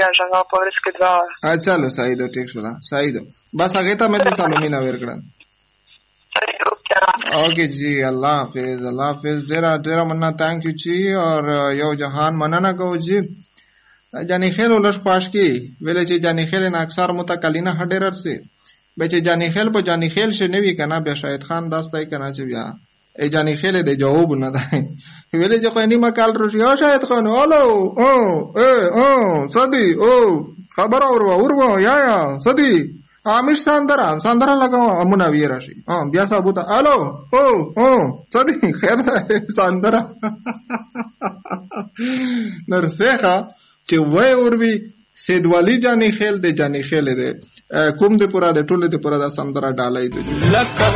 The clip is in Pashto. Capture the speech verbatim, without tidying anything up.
څنګه په ورځ کې دوا. چلو صحیح ده ټیک شو صحیح ده بس هغه ته مې سلامونه ورکړم. اوکے جی الله حافظ الله حافظ ډیر ډیر مننه تانک یو جی اور یو جهان مننه کو جی جانی خیل ولش خواش کی ویل چې جانی خیل نه اکثر متکلینه هډرر سي به چې جانی خیل په جانی خیل شه نوی کنه بیا شاید خان داستای کنه چې بیا ای جانی خیل د جواب نه ده ویل چې خو نیمه کال روشي او شاید خان الو او ا او صدی او خبر اور اور یا یا صدی آمیش ساندرا ساندرا لگاو امونا ویرا شي ها بیا صاحب ته الو او او صدی خیر ده ساندرا نرسخه چې وای اوروي سیدوالی جانی خیل د جانی خیل ده کوم د پورا د ټوله د پورا د ساندرا ډالای دی